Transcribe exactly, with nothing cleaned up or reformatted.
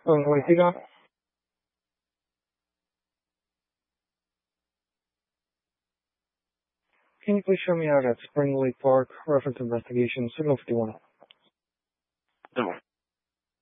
Springleaf Beacon. Can you please show me out at Springleaf Park, reference investigation, signal fifty-one? No.